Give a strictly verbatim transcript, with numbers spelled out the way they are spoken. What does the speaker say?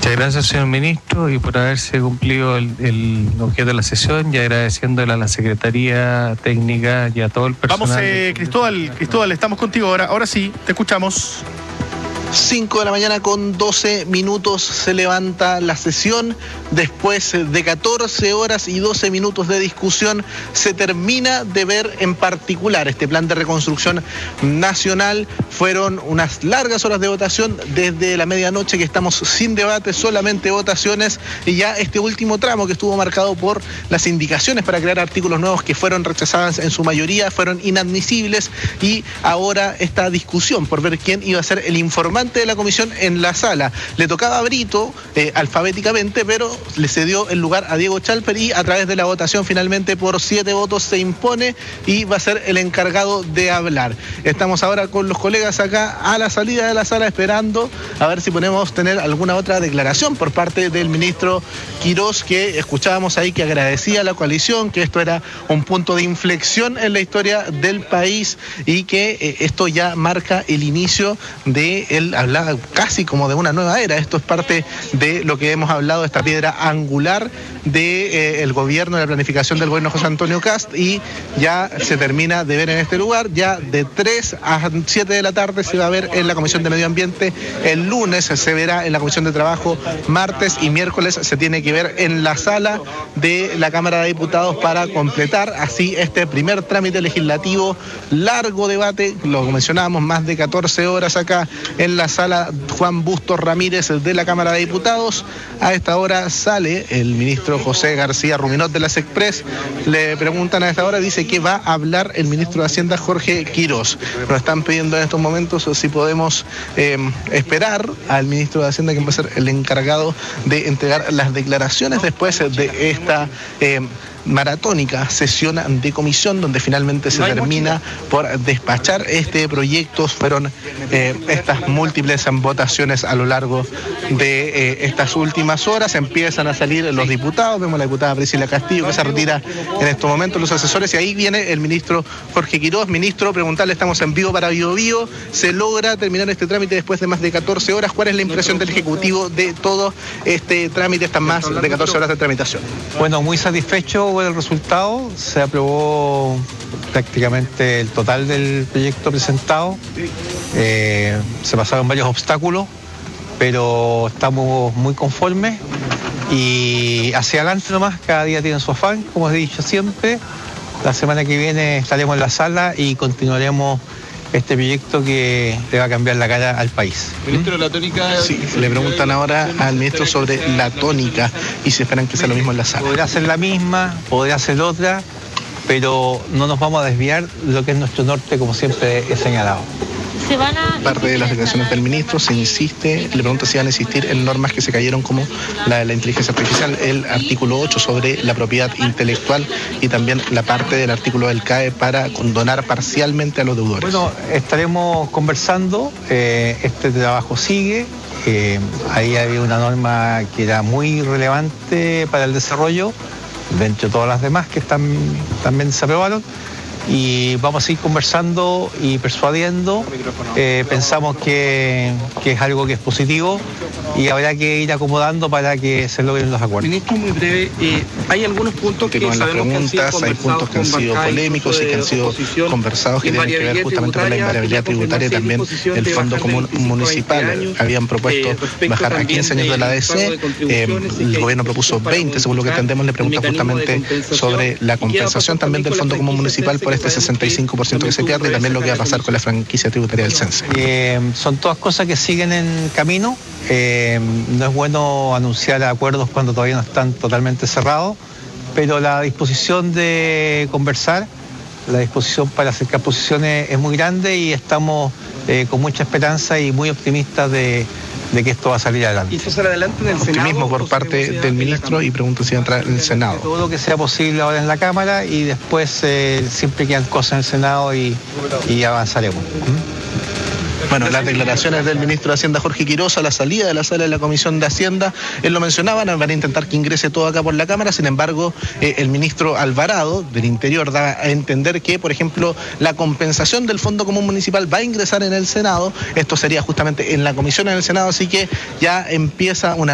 Muchas gracias, señor ministro, y por haberse cumplido el, el objeto de la sesión, y agradeciéndole a la Secretaría Técnica y a todo el personal. Vamos, eh, Cristóbal, Cristóbal, estamos contigo ahora. Ahora sí, te escuchamos. cinco de la mañana con doce minutos se levanta la sesión. Después de catorce horas y doce minutos de discusión, se termina de ver en particular este plan de reconstrucción nacional. Fueron unas largas horas de votación desde la medianoche que estamos sin debate, solamente votaciones, y ya este último tramo que estuvo marcado por las indicaciones para crear artículos nuevos que fueron rechazadas en su mayoría, fueron inadmisibles, y ahora esta discusión por ver quién iba a ser el informante de la comisión en la sala. Le tocaba a Brito eh, alfabéticamente, pero le cedió el lugar a Diego Chalper, y a través de la votación finalmente por siete votos se impone y va a ser el encargado de hablar. Estamos ahora con los colegas acá a la salida de la sala esperando a ver si podemos tener alguna otra declaración por parte del ministro Quirós, que escuchábamos ahí que agradecía a la coalición, que esto era un punto de inflexión en la historia del país y que eh, esto ya marca el inicio de él hablaba casi como de una nueva era. Esto es parte de lo que hemos hablado, esta piedra angular del de, eh, gobierno, de la planificación del gobierno José Antonio Kast, y ya se termina de ver en este lugar. Ya de tres a siete de la tarde se va a ver en la Comisión de Medio Ambiente, el lunes se verá en la Comisión de Trabajo, martes y miércoles se tiene que ver en la sala de la Cámara de Diputados para completar así este primer trámite legislativo. Largo debate, lo mencionábamos, más de catorce horas acá en la sala Juan Bustos Ramírez de la Cámara de Diputados. A esta hora sale el ministro José García Ruminot de la Sexpress. Le preguntan a esta hora, dice que va a hablar el ministro de Hacienda Jorge Quirós. Nos están pidiendo en estos momentos si podemos eh, esperar al ministro de Hacienda, que va a ser el encargado de entregar las declaraciones después de esta eh, maratónica sesión de comisión, donde finalmente se termina por despachar este proyecto. Fueron eh, estas múltiples votaciones a lo largo de eh, estas últimas horas. Empiezan a salir los diputados, vemos a la diputada Priscila Castillo que se retira en estos momentos, los asesores, y ahí viene el ministro Jorge Quirós. Ministro, preguntarle, estamos en vivo para Bio Bio, se logra terminar este trámite después de más de catorce horas. ¿Cuál es la impresión del Ejecutivo de todo este trámite, estas más de catorce horas de tramitación? Bueno, muy satisfecho el resultado. Se aprobó prácticamente el total del proyecto presentado. Eh, se pasaron varios obstáculos, pero estamos muy conformes y hacia adelante nomás. Cada día tiene su afán, como he dicho siempre. La semana que viene estaremos en la sala y continuaremos este proyecto que le va a cambiar la cara al país. Ministro, la tónica... Sí, le preguntan ahora al ministro sobre la tónica y se esperan que sea lo mismo en la sala. Podrá ser la misma, podrá ser otra, pero no nos vamos a desviar de lo que es nuestro norte, como siempre he señalado. Se van a... Parte de las declaraciones del ministro se insiste, le pregunta si van a insistir en normas que se cayeron como la de la inteligencia artificial, el artículo ocho sobre la propiedad intelectual y también la parte del artículo del C A E para condonar parcialmente a los deudores. Bueno, estaremos conversando, eh, este trabajo sigue, eh, ahí había una norma que era muy relevante para el desarrollo, de entre todas las demás que están, también se aprobaron. Y vamos a seguir conversando y persuadiendo. Eh, pensamos que, que es algo que es positivo y habrá que ir acomodando para que se logren los acuerdos. Ministro, muy breve, eh, hay algunos puntos que sabemos preguntas, que han sido hay puntos que han sido polémicos y que han sido conversados, que tienen que ver justamente con la invariabilidad tributaria y también el Fondo Común Municipal. Habían propuesto eh, bajar a quince años de la A D C, eh, el gobierno propuso veinte, según lo que entendemos. Le pregunta justamente sobre la compensación también del Fondo Común Municipal por este sesenta y cinco por ciento que se pierde, y también lo que va a pasar con la franquicia tributaria del Cense. Eh, son todas cosas que siguen en camino. Eh, no es bueno anunciar acuerdos cuando todavía no están totalmente cerrados, pero la disposición de conversar, la disposición para acercar posiciones es muy grande y estamos eh, con mucha esperanza y muy optimistas de, de que esto va a salir adelante. ¿Y esto sale adelante en el Senado? Optimismo por parte del ministro, y pregunto si va a entrar en el Senado. Todo lo que sea posible ahora en la Cámara, y después eh, siempre quedan cosas en el Senado y, y avanzaremos. ¿Mm? Bueno, las declaraciones del ministro de Hacienda Jorge Quirós a la salida de la sala de la Comisión de Hacienda, él lo mencionaba, van a intentar que ingrese todo acá por la Cámara. Sin embargo, eh, el ministro Alvarado del Interior da a entender que, por ejemplo, la compensación del Fondo Común Municipal va a ingresar en el Senado. Esto sería justamente en la comisión en el Senado, así que ya empieza una